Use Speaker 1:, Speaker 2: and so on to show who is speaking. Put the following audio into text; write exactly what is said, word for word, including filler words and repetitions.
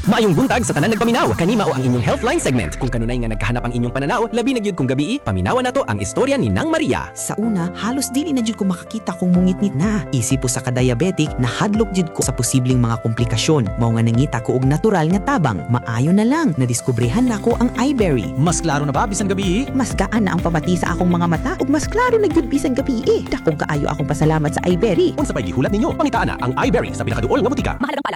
Speaker 1: Maayong buntag sa tanan nagpaminaw, kanima o ang inyong Healthline segment. Kung kanunay nga nagkahanap ang inyong pananaw, labi na gyud kung gabi, paminawan nato ang istorya ni Nang Maria.
Speaker 2: Sa una, halos dili na jud ko makakita kung mungitnit na. Isip po sa ka-diabetic, nahadlok jud ko sa posibleng mga komplikasyon. Mao nga nangita ko og natural nga tabang. Maayo na lang, nadiskubrehan nako ang iBerry.
Speaker 3: Mas klaro na ba bisan gabi?
Speaker 4: Mas gaan na ang pamati sa akong mga mata ug mas klaro na gyud bisan gabi. Dakong kaayo akong pasalamat sa iBerry.
Speaker 1: Unsa pay gihulat ninyo? Pangitaan na ang iBerry sa pinakaduol nga butika.
Speaker 5: Mahalagang paalala,